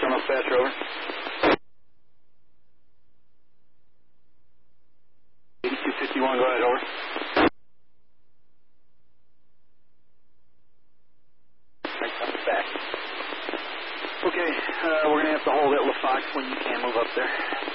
Terminal dispatcher, over. 8251, go ahead, over. Thanks, I'm back. Okay, we're going to have to hold at LaFox when you can move up there.